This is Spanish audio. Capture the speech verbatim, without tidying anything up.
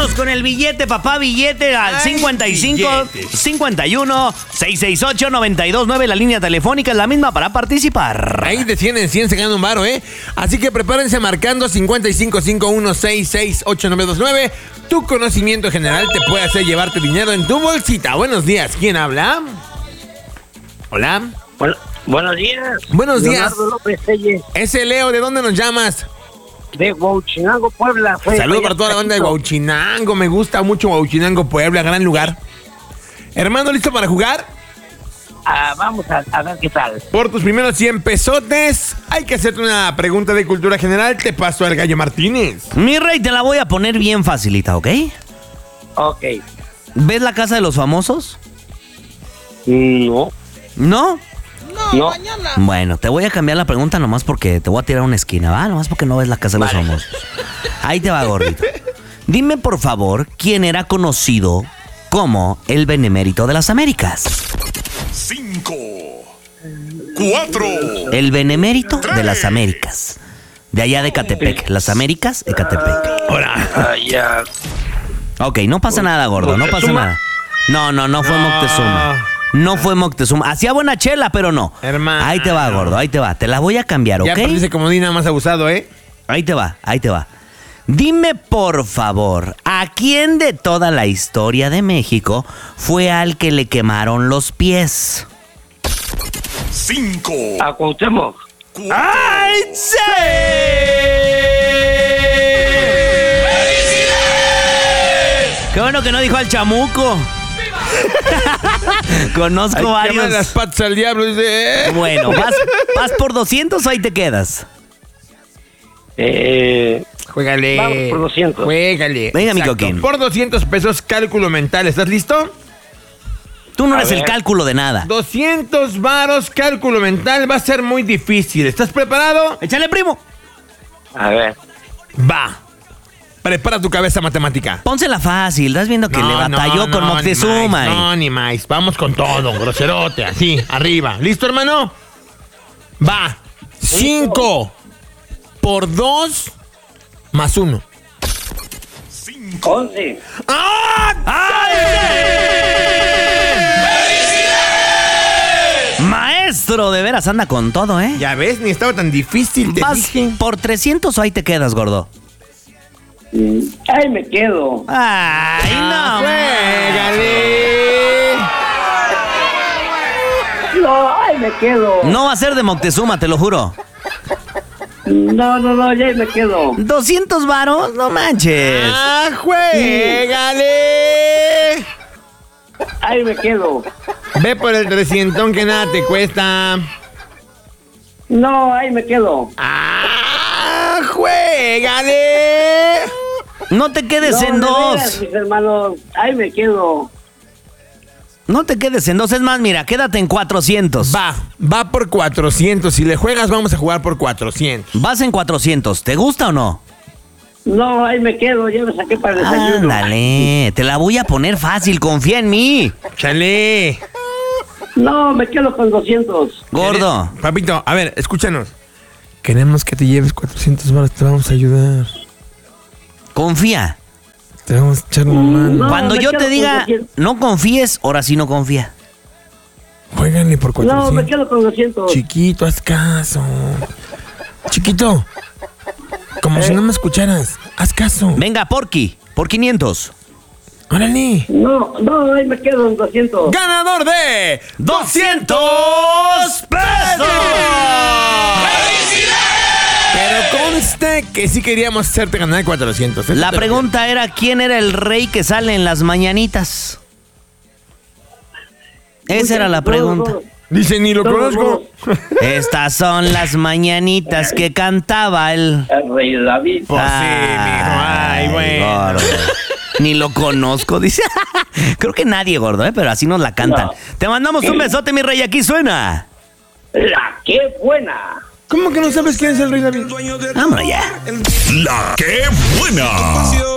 Vámonos con el billete, papá, billete al Ay, cincuenta y cinco, billetes. cincuenta y uno, seiscientos sesenta y ocho, noventa y dos nueve. La línea telefónica es la misma para participar. Ahí de cien en cien se gana un varo, ¿eh? Así que prepárense marcando cincuenta y cinco, cincuenta y uno, sesenta y seis, ocho nueve dos nueve. Tu conocimiento general te puede hacer llevarte dinero en tu bolsita. Buenos días, ¿quién habla? Hola. Bueno, buenos días. Buenos días. Leonardo López Telles. Ese Leo, ¿de dónde nos llamas? De Huauchinango, Puebla. Saludos para toda la banda de Huauchinango. Me gusta mucho Huauchinango, Puebla, gran lugar. Hermano, ¿listo para jugar? Ah, vamos a, a ver qué tal. Por tus primeros cien pesotes, hay que hacerte una pregunta de cultura general. Te paso al Gallo Martínez. Mi rey, te la voy a poner bien facilita, ¿ok? Ok. ¿Ves La Casa de los Famosos? No. ¿No? No. Mañana. Bueno, te voy a cambiar la pregunta nomás porque te voy a tirar una esquina, ¿va? Nomás porque no ves La Casa de los Vale. Famosos. Ahí te va, gordito. Dime, por favor, ¿quién era conocido como el Benemérito de las Américas? Cinco, cuatro. El Benemérito de las Américas. De allá de Ecatepec. Las Américas, Ecatepec. Hola. Ah, ya. Ok, no pasa nada, gordo, no pasa ¿Moctezuma? nada. No, no, no fue Moctezuma. No fue Moctezuma. Hacía buena chela, pero no. Hermano. Ahí te va, gordo, ahí te va. Te la voy a cambiar, ¿ok? Ya parece como Dina más abusado, ¿eh? Ahí te va, ahí te va. Dime, por favor, ¿a quién de toda la historia de México fue al que le quemaron los pies? Cinco, A Cuauhtémoc. cuatro. ¡Ay, sí! ¡Qué bueno que no dijo al chamuco! Conozco Hay que varios. quemar las patas al diablo, dice. Bueno, ¿vas, ¿vas por doscientos o ahí te quedas? Eh, Juégale. Vamos por doscientos. Juégale. Venga, mi Exacto. coquín. Por doscientos pesos, cálculo mental. ¿Estás listo? Tú no A eres el ver. cálculo de nada. doscientos varos, cálculo mental. Va a ser muy difícil. ¿Estás preparado? ¡Échale, primo! a ver. Va. Prepara tu cabeza matemática. Pónsela fácil. Estás viendo que le batalló con Moctezuma. Ni y- más, no, ni más. Vamos con todo, groserote. Así, arriba. ¿Listo, hermano? Va. cinco por dos más uno. Cinco. once. Maestro, de veras anda con todo, ¿eh? Ya ves, ni estaba tan difícil, te ¿Vas dije. por trescientos o ahí te quedas, gordo? Mm, Ahí me quedo. ¡Ay, no! ¡Juégale! No, ahí me quedo. No va a ser de Moctezuma, te lo juro. No, no, no, ya ahí me quedo. ¿doscientos varos? No manches. ¡Ah, juégale! Ahí me quedo. Ve por el trescientón que nada te cuesta. No, ahí me quedo. ¡Ah, juégale! No te quedes No, en de dos. veras, mis hermanos, ahí me quedo. No te quedes en dos. Es más, mira, quédate en cuatrocientos. Va, va por cuatrocientos. Si le juegas, vamos a jugar por cuatrocientos. Vas en cuatrocientos. ¿Te gusta o no? No, ahí me quedo, ya me saqué para el desayuno. Ándale, te la voy a poner fácil. Confía en mí. ¡Chale! No, me quedo con doscientos. Gordo. Papito, a ver, escúchanos. Queremos que te lleves cuatrocientos baros, te vamos a ayudar. Confía. Te vamos a echar una mano. No, Cuando me yo quedo te con diga doscientos. no confíes, ahora sí no confía. Juégale por No, cuatrocientos. me quedo con doscientos. Chiquito, haz caso. Chiquito, como si no me escucharas. Haz caso. Venga, Porky, por quinientos. Órale. No, no, ahí me quedo en doscientos. Ganador de ¡doscientos pesos! Pero conste que sí queríamos hacerte ganar cuatrocientos. La pregunta era, ¿quién era el rey que sale en las mañanitas? Esa era la pregunta. Dice, ni lo Todos, conozco. Estas son las mañanitas que cantaba el... El rey David. Pues sí, mijo. Ay, bueno. gordo. Ni lo conozco, dice. Creo que nadie, gordo, ¿eh? Pero así nos la cantan. No. Te mandamos un besote, mi rey. Aquí suena. La que buena. ¿Cómo que no sabes quién es el rey David? Vámonos ya. La que buena.